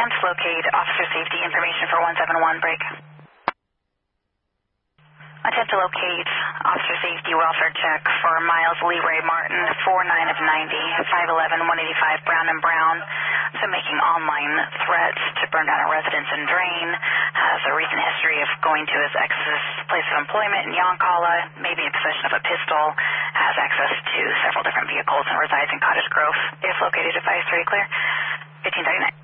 attempt to locate officer safety information for 171, break. Attempt to locate officer safety welfare check for Miles Leroy Martin, 49 of 90, 5'11", 185, Brown and Brown. So making online threats to burn down a residence and drain. Has a recent history of going to his ex's place of employment in Yoncalla, maybe in possession of a pistol. Has access to several different vehicles and resides in Cottage Grove. If located, advice 3 clear. 1539.